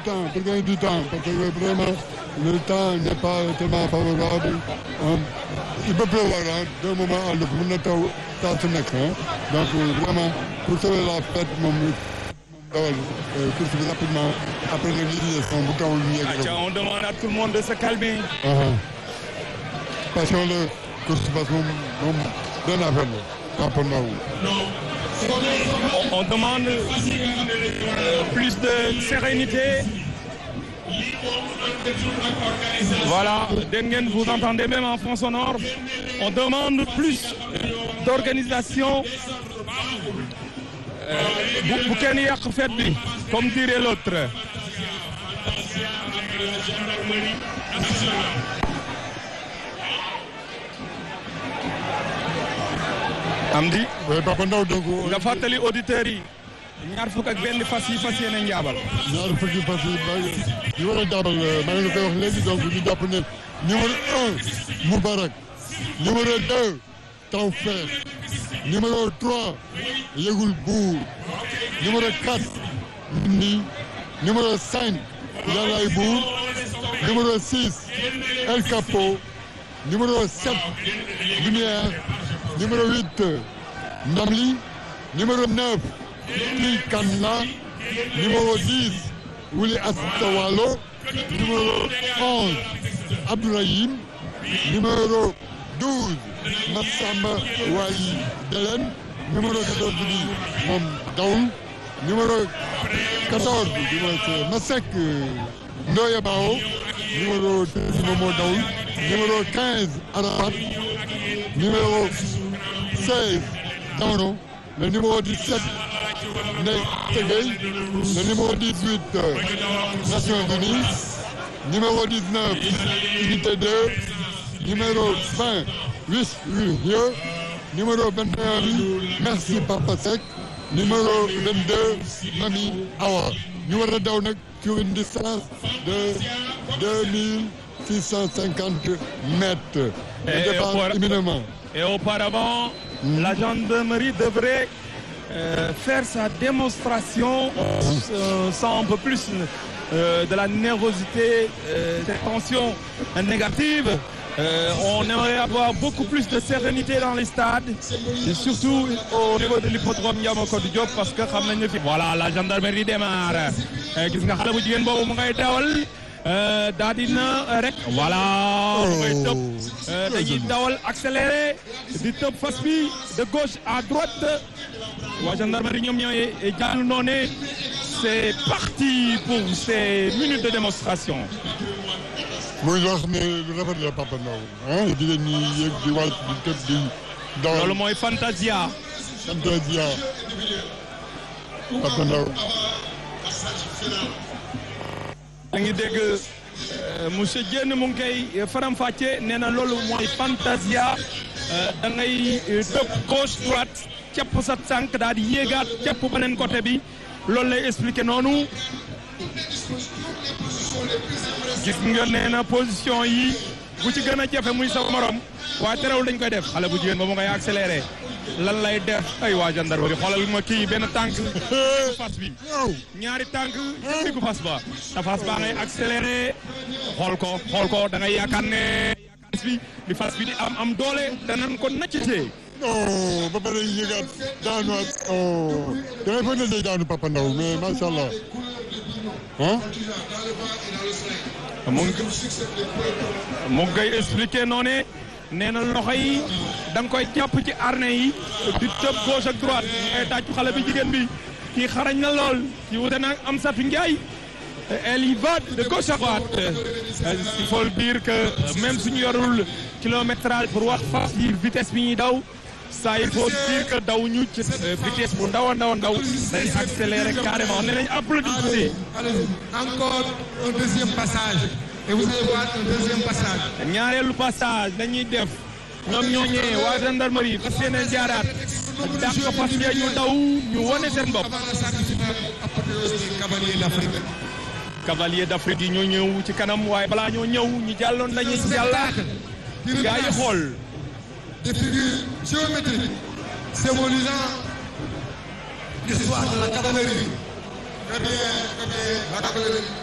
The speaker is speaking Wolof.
temps, pour gagner du temps, parce que vraiment, le temps n'est pas tellement favorable. Il peut pleuvoir, d'un moment à l'autre, mën na taw saa su nekk. Donc vraiment, pour sauver la fête, moom dawal course bi rapidement après le liaison bu tawul ñu yegg. On demande à tout le monde de se calmer. Passion la course parce que moom benn affaire la Papa Ndao. On demande plus de sérénité. Voilà, Dengen, vous entendez même en fond sonore. On demande plus d'organisation. Bu kenn yàq fête bi, comme dirait l'autre. Amdi. Oui, Papa Ndao donc. nga fàttali auditeurs yi. ñaar fukk ak benn fas yéene njaabal. ñaar fukki fas yi war a jaabal maa ngi la koy wax léegi donc ñu jàpp ne numéro 1 Moubarak, numéro 2 Tawfekh, numéro 3 Yegul Buur, numéro 4 Ndi, numéro 5 Yalay Buur, numéro 6 El Capo, numéro 7 Lumière, numéro 8 Ndamli, numéro 9 Tri Kanna, numéro 10 Wuli Astawalo, numéro 11 Abdourahim, numéro 12 Massamba Wali Delen, numéro 14 bi moom Daoul, numéro 14 bi mooy Masek Ndoye Bao, numéro 13 Momo Daoul, numéro 15 Arafat, numéro 16 Daono, le numéro 17 Ndeye Tegey, le numéro 18 Nations Unies, numéro 19 Unité 2, numéro 20 Wiss Wiyo, numéro 21 Merci Papa Seck, numéro 22 Mami Awa. ñu war a daw nag sur une distance de 2650 mètres. On départ imminemment. Et auparavant, la gendarmerie devrait faire sa démonstration sans un peu plus de la nervosité, des tensions négatives. On aimerait avoir beaucoup plus de sérénité dans les stades, et surtout au niveau de l'hippodrome Yamoussoukro Diop, parce que xam nañu fi. Voilà, la gendarmerie démarre. Gis nga xale bu jigéen boobu mu ngay dawal. Daal dina rek. voilà. mu ngay tëb. dañuy dawal accéléré. di tëb fas bi de gauche à droite. waa gendarmerie ñoom ñooy jàll noonu. C'est parti pour ces minutes de démonstration. muy loo xam ne lu rafet la Papa Ndao jigéen ñi yéeg di wàcc di tëb di dawal. loolu mooy Fantasia. Fantasia Papa Ndao. da ngi dégg monsieur Diène mu ngi koy faram-fàcce nee na loolu mooy Fantasia. da ngay tëb gauche droite cepp sa tànk daal di yéegaat cepp beneen côté bi loolu lay expliqué noonu. gis nga nee na position yi bu ci gën a jafe muy sa morom waaye terewul dañ koy def xale bu jigéen ba mu ngay accéléré lan lay def ay waa gendarmerie xoolal ma kii benn tànk fas bi ñaari tànk ci diggu fas ba te fas baa ngay accéléré xool ko da ngay yaakaar ne fas bi di am doole danañ ko naccitee. non ba pare yéegaat daanuwaat da ngay foog ne day daanu Papa Ndao mais macha allah mu ngi koy expliqué noonu nee na loxo yi da nga koy jàpp ci harnais yi di tëb gauche ak droite ngay tàccu xale bi jigéen bi kii xarañ na lool kii wute na am Safi Ndiaye elle y va de gauche à droite. Il faut dire que même suñu yorul kilométrage pour wax fas yi vitesse bi ñuy daw ça il faut dire que daw ñu ci vitesse bu ndaw a ndaw dañ accéléré carrément nee nañ applaudissez. Encore un deuxième passage. Et vous allez voir un deuxième passage. ñaareelu passage dañuy def ñoom ñoo ñëwee waa gendarmerie fas yéene jaaraat dàq fas yee ñu daw ñu wane seen bopp. Cavalier d'Afrique. Cavalier d'Afrique yi ñoo ñëw ci kanam waaye balaa ñoo ñëw ñu jàlloon dañuy jàllaat gaa yi xool. Des figures géométriques symbolisant l'histoire de la cavalerie. Très bien, la cavalerie.